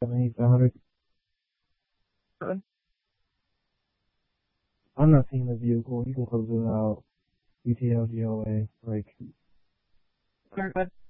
$700. Good. I'm not seeing the vehicle. You can close it out. UTLGOA. Like, Very good.